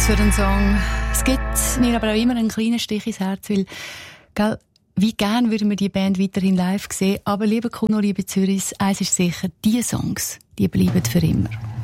für den Song. Es gibt mir aber auch immer einen kleinen Stich ins Herz, weil, gell, wie gern würden wir die Band weiterhin live sehen. Aber liebe Kuno, liebe Zürich, eins ist sicher, diese Songs, die bleiben für immer.